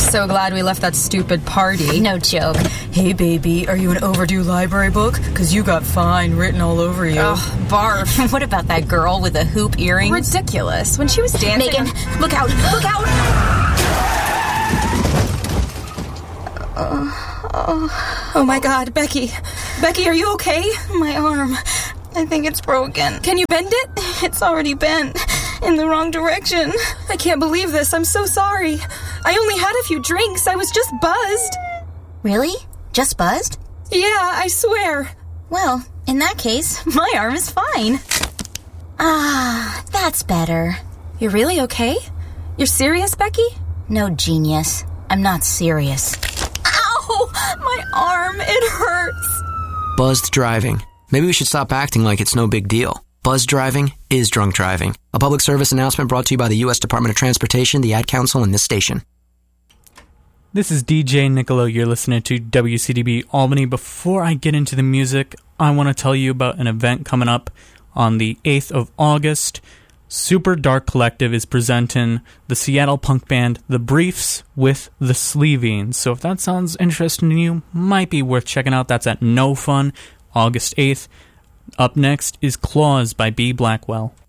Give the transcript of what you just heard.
so glad we left that stupid party. No joke. Hey, baby, are you an overdue library book? Because you got fine written all over you. Ugh, barf. What about that girl with the hoop earrings? Ridiculous. When she was dancing... Megan, look out! Look out! Oh my God, Becky. Becky, are you okay? My arm. I think it's broken. Can you bend it? It's already bent. In the wrong direction. I can't believe this. I'm so sorry. I only had a few drinks. I was just buzzed. Really? Just buzzed? Yeah, I swear. Well, in that case, my arm is fine. Ah, that's better. You're really okay? You're serious, Becky? No, genius. I'm not serious. Ow! My arm, it hurts. Buzzed driving. Maybe we should stop acting like it's no big deal. Buzzed driving is drunk driving. A public service announcement brought to you by the U.S. Department of Transportation, the Ad Council, and this station. This is DJ Niccolo. You're listening to WCDB Albany. Before I get into the music, I want to tell you about an event coming up on the 8th of August. Super Dark Collective is presenting the Seattle punk band The Briefs with the Sleevines. So if that sounds interesting to you, might be worth checking out. That's at No Fun, August 8th. Up next is Claws by B. Blackwell.